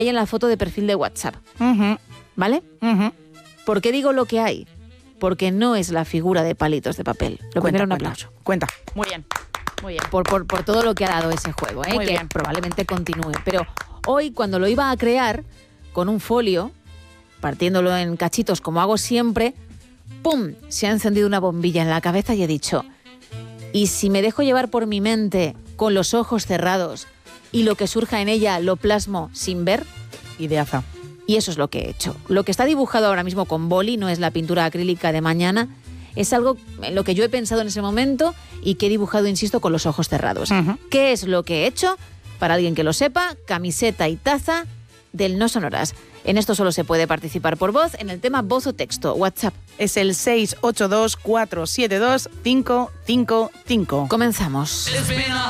hay en la foto de perfil de WhatsApp. ¿Vale? ¿Por qué digo lo que hay? Porque no es la figura de palitos de papel. Lo primero, un aplauso. Cuenta. Muy bien. Muy bien. Por todo lo que ha dado ese juego, Muy que bien. probablemente continúe. Pero hoy, cuando lo iba a crear con un folio, partiéndolo en cachitos como hago siempre, ¡pum!, se ha encendido una bombilla en la cabeza y he dicho, ¿y si me dejo llevar por mi mente con los ojos cerrados y lo que surja en ella lo plasmo sin ver? Ideaza. Y eso es lo que he hecho. Lo que está dibujado ahora mismo con boli no es la pintura acrílica de mañana, es algo en lo que yo he pensado en ese momento y que he dibujado, insisto, con los ojos cerrados. ¿Qué es lo que he hecho? Para alguien que lo sepa, camiseta y taza del No Sonoras. En esto solo se puede participar por voz en el tema voz o texto. WhatsApp. Es el 682-472-555. Comenzamos.